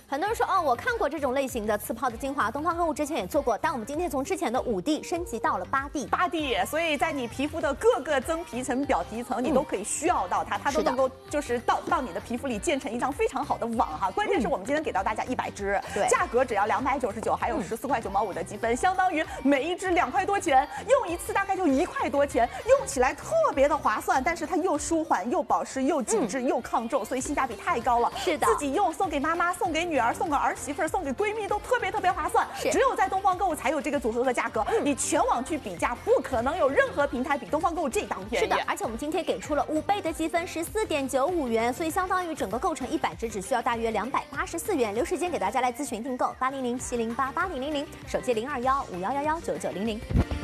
很多人说哦，我看过这种类型的刺泡的精华，东方购物之前也做过，但我们今天从之前的5D 升级到了8D， 所以在你皮肤的各个增皮层、表皮层，你都可以需要到它，它都能够就是到你的皮肤里建成一张非常好的网哈。关键是我们今天给到大家100支， 对， 价格只要299，还有14块9毛5的积分，相当于每一支2块多钱，用一次大概就1块多钱，用起来特别的划算，但是它又舒缓、又保湿、又紧致、又抗皱，所以性价比太高了。 是的， 自己用，送给妈妈，送给女儿，送给儿媳妇，送给闺蜜都特别划算。只有在东方购物才有这个组合和价格，你全网去比价，不可能有任何平台比东方购物这档便宜。 是的，而且我们今天给出了5倍的积分，14.95元，所以相当于整个购成100支只需要大约284元。留时间给大家来咨询订购，800708800，手机0215111990。